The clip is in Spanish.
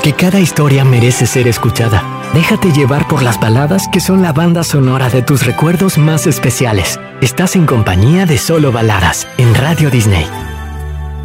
porque cada historia merece ser escuchada. Déjate llevar por las baladas que son la banda sonora de tus recuerdos más especiales. Estás en compañía de Solo Baladas en Radio Disney.